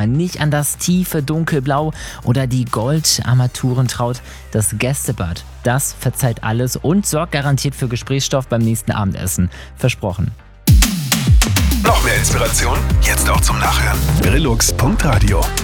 mal nicht an das tiefe Dunkelblau oder die Goldarmaturen traut, das Gästebad, das verzeiht alles und sorgt garantiert für Gesprächsstoff beim nächsten Abendessen. Versprochen. Noch mehr Inspiration? Jetzt auch zum Nachhören. Brillux.radio